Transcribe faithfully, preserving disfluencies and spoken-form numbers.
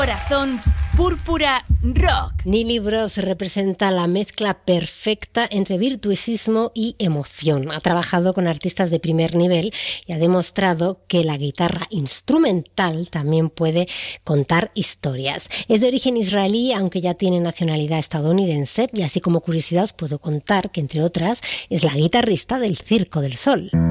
Corazón Púrpura Rock. Neely Bros representa la mezcla perfecta entre virtuosismo y emoción. Ha trabajado con artistas de primer nivel y ha demostrado que la guitarra instrumental también puede contar historias. Es de origen israelí, aunque ya tiene nacionalidad estadounidense, y así como curiosidad os puedo contar que, entre otras, es la guitarrista del Circo del Sol.